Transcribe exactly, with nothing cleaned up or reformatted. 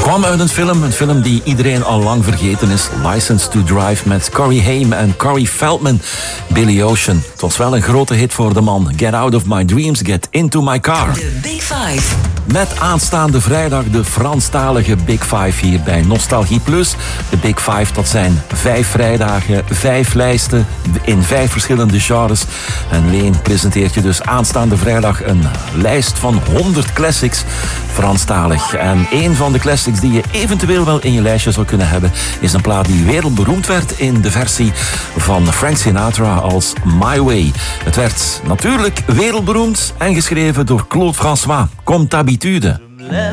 Kwam uit een film, een film die iedereen al lang vergeten is. License to Drive met Corey Haim en Corey Feldman. Billy Ocean. Het was wel een grote hit voor de man. Get out of my dreams, get into my car. De Big Five. Met aanstaande vrijdag de Franstalige Big Five hier bij Nostalgie Plus. De Big Five, dat zijn vijf vrijdagen, vijf lijsten in vijf verschillende genres. En Leen presenteert je dus aanstaande vrijdag een lijst van honderd classics Franstalig. En een van de classics die je eventueel wel in je lijstje zou kunnen hebben, is een plaat die wereldberoemd werd in de versie van Frank Sinatra als My Way. Het werd natuurlijk wereldberoemd en geschreven door Claude François. Comme d'habitude.